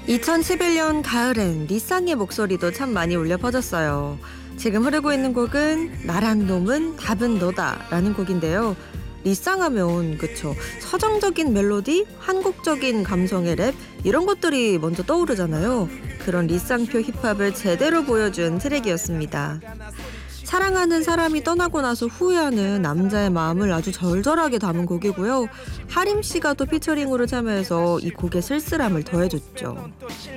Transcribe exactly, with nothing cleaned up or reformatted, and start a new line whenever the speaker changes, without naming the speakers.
이천십일 년 가을엔 리쌍의 목소리도 참 많이 울려 퍼졌어요. 지금 흐르고 있는 곡은 나란 놈은 답은 너다 라는 곡인데요. 리쌍하면 그쵸, 서정적인 멜로디, 한국적인 감성의 랩 이런 것들이 먼저 떠오르잖아요. 그런 리쌍표 힙합을 제대로 보여준 트랙이었습니다. 사랑하는 사람이 떠나고 나서 후회하는 남자의 마음을 아주 절절하게 담은 곡이고요. 하림 씨가 또 피처링으로 참여해서 이 곡의 쓸쓸함을 더해줬죠.